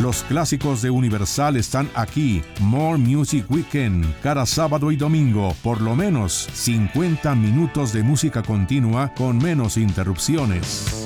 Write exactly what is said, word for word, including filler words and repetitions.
Los clásicos de Universal están aquí. More Music Weekend, cada sábado y domingo, por lo menos cincuenta minutos de música continua con menos interrupciones.